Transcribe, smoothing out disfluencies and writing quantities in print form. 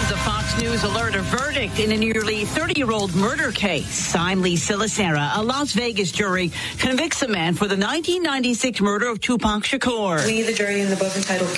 is a Fox News alert. A verdict in a nearly 30-year-old murder case. I'm Lee Silasera. A Las Vegas jury convicts a man for the 1996 murder of Tupac Shakur. We, the jury in the above entitled